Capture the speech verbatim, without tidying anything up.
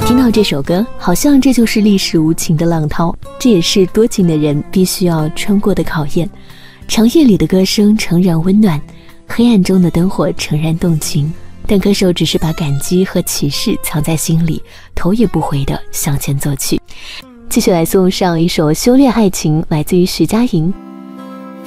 听到这首歌，好像这就是历史无情的浪涛，这也是多情的人必须要穿过的考验。长夜里的歌声诚然温暖，黑暗中的灯火诚然动情，但歌手只是把感激和歧视藏在心里，头也不回地向前走去。继续来送上一首《修炼爱情》，来自于徐佳莹。